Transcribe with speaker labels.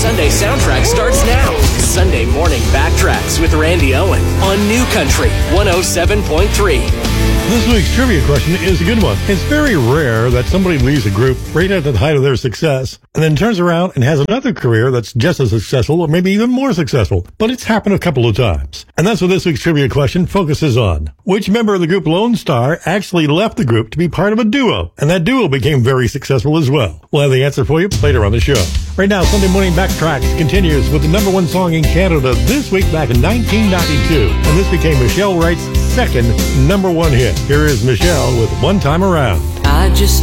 Speaker 1: Sunday soundtrack starts now. Sunday Morning Backtracks with Randy Owen on New Country 107.3.
Speaker 2: This week's trivia question is a good one. It's very rare that somebody leaves a group right at the height of their success and then turns around and has another career that's just as successful or maybe even more successful. But it's happened a couple of times. And that's what this week's trivia question focuses on. Which member of the group Lone Star actually left the group to be part of a duo? And that duo became very successful as well. We'll have the answer for you later on the show. Right now, Sunday Morning Backtracks continues with the number one song in Canada this week back in 1992. And this became Michelle Wright's second number one hit. Here is Michelle with One Time Around.
Speaker 3: I just